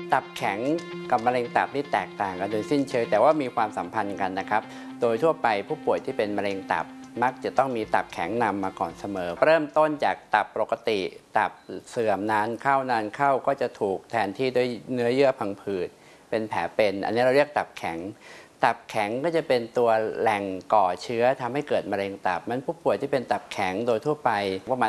ตับแข็งกับมะเร็งตับนี่แตกต่างกันโดยสิ้นเชิงแต่ว่ามีความสัมพันธ์กันนะครับโดยทั่วไปผู้ป่วยที่เป็นมะเร็งตับมักจะต้องมีตับแข็งนำมาก่อนเสมอเริ่มต้นจากตับปกติตับเสื่อมนานเข้าก็จะถูกแทนที่ด้วยเนื้อเยื่อพังผืดเป็นแผลเป็นอันนี้เราเรียกตับแข็งตับแข็งก็จะเป็นตัวแหล่งก่อเชื้อทำให้เกิดมะเร็งตับมันผู้ป่วยที่เป็นตับแข็งโดยทั่วไปประมาณ